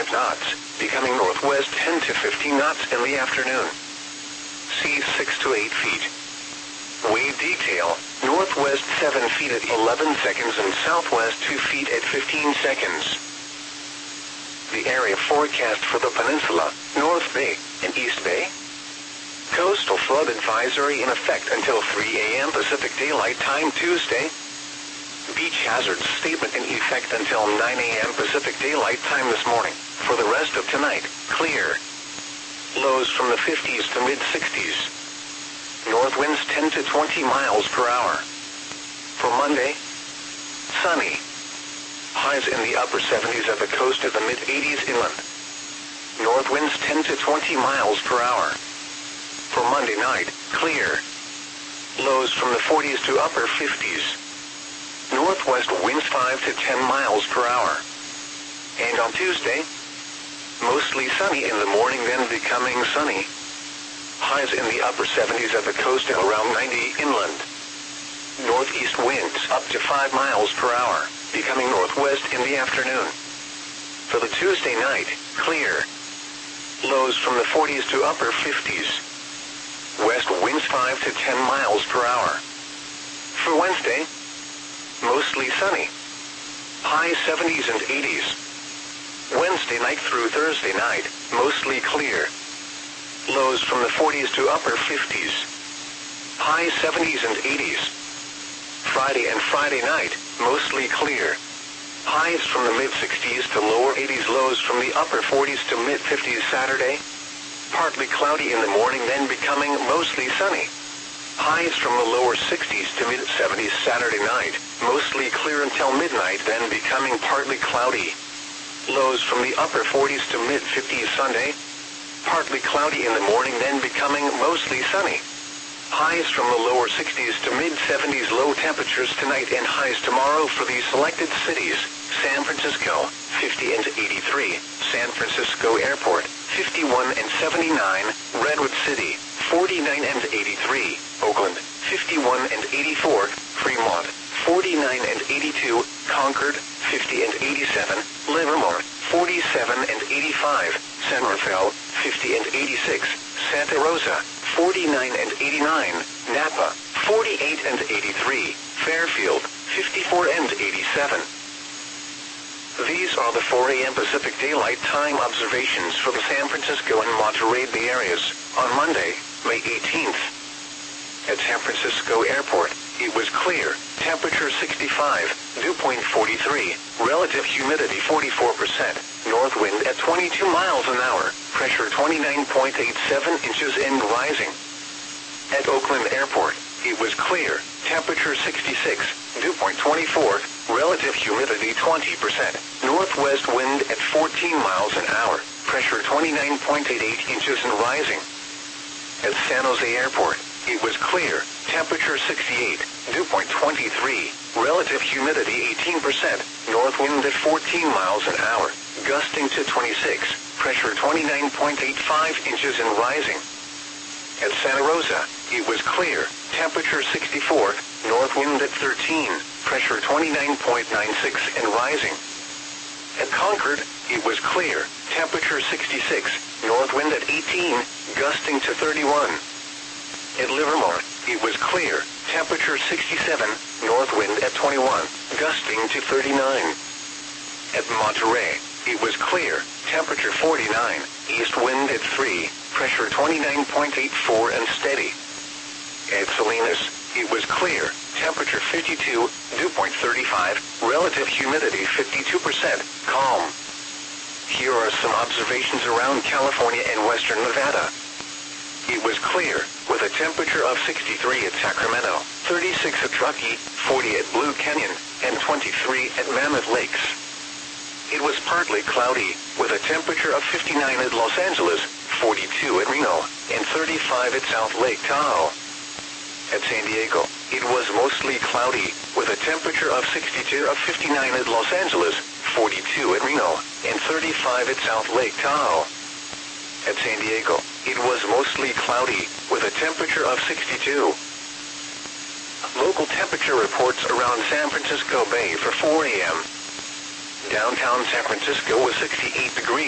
5 knots, becoming northwest 10 to 15 knots in the afternoon. Sea 6 to 8 feet. Wave detail, northwest 7 feet at 11 seconds and southwest 2 feet at 15 seconds. The area forecast for the peninsula, North Bay and East Bay. Coastal flood advisory in effect until 3 a.m. Pacific Daylight Time Tuesday. Beach hazards statement in effect until 9 a.m. Pacific Daylight Time this morning. For the rest of tonight, clear. Lows from the 50s to mid-60s. North winds 10 to 20 miles per hour. For Monday, sunny. Highs in the upper 70s at the coast to the mid-80s inland. North winds 10 to 20 miles per hour. For Monday night, clear. Lows from the 40s to upper 50s. Northwest winds 5 to 10 miles per hour. And on Tuesday, mostly sunny in the morning, then becoming sunny. Highs in the upper 70s at the coast and around 90 inland. Northeast winds up to 5 miles per hour, becoming northwest in the afternoon. For the Tuesday night, clear. Lows from the 40s to upper 50s. West winds 5 to 10 miles per hour. For Wednesday, mostly sunny. High 70s and 80s. Wednesday night through Thursday night, mostly clear. Lows from the 40s to upper 50s. High 70s and 80s. Friday and Friday night, mostly clear. Highs from the mid-60s to lower 80s. Lows from the upper 40s to mid-50s Saturday. Partly cloudy in the morning, then becoming mostly sunny. Highs from the lower 60s to mid-70s Saturday night, mostly clear until midnight, then becoming partly cloudy. Lows from the upper 40s to mid-50s Sunday. Partly cloudy in the morning, then becoming mostly sunny. Highs from the lower 60s to mid-70s. Low temperatures tonight and highs tomorrow for these selected cities. San Francisco, 50 and 83. San Francisco Airport, 51 and 79. Redwood City, 49 and 83. Oakland, 51 and 84. Fremont, 49 and 82. Concord, 50 and 87. Livermore, 47 and 85. San Rafael, 50 and 86. Santa Rosa, 49 and 89. Napa, 48 and 83. Fairfield, 54 and 87. These are the 4 a.m. Pacific Daylight Time observations for the San Francisco and Monterey Bay areas on Monday, May 18th. At San Francisco Airport, it was clear, temperature 65, dew point 43, relative humidity 44%, north wind at 22 miles an hour, pressure 29.87 inches and rising. At Oakland Airport, it was clear, temperature 66, dew point 24, relative humidity 20%, northwest wind at 14 miles an hour, pressure 29.88 inches and rising. At San Jose Airport, it was clear, temperature 68, dew point 23, relative humidity 18%, north wind at 14 miles an hour, gusting to 26, pressure 29.85 inches and rising. At Santa Rosa, it was clear, temperature 64, north wind at 13, pressure 29.96 and rising. At Concord, it was clear, temperature 66, north wind at 18, gusting to 31. At Livermore, it was clear, temperature 67, north wind at 21, gusting to 39. At Monterey, it was clear, temperature 49, east wind at 3, pressure 29.84 and steady. At Salinas, it was clear, temperature 52, dew point 35, relative humidity 52%, calm. Here are some observations around California and western Nevada. It was clear, with a temperature of 63 at Sacramento, 36 at Truckee, 40 at Blue Canyon, and 23 at Mammoth Lakes. It was partly cloudy, with a temperature of 59 at Los Angeles, 42 at Reno, and 35 at South Lake Tahoe. At San Diego, it was mostly cloudy, with a temperature of 62 of 59 at Los Angeles, 42 at Reno, and 35 at South Lake Tahoe. At San Diego, it was mostly cloudy, with a temperature of 62. Local temperature reports around San Francisco Bay for 4 a.m. Downtown San Francisco was 68 degrees.